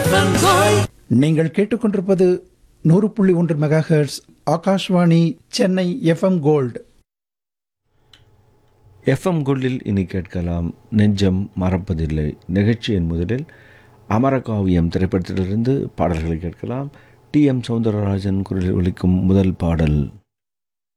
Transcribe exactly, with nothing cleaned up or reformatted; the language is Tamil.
நீங்கள் கேட்டுக்கொண்டிருப்பது நூறு புள்ளி ஒன்று mega hertz Akashvani Chennai FM gold. FM கோல்டில் இனி கேட்கலாம் நெஞ்சம் மறப்பதில்லை நிகழ்ச்சியின் முதலில் அமரகாவியம் திரைப்படத்திலிருந்து பாடல்களை கேட்கலாம். டி எம் சௌந்தரராஜன் குரலில் ஒலிக்கும் முதல் பாடல்.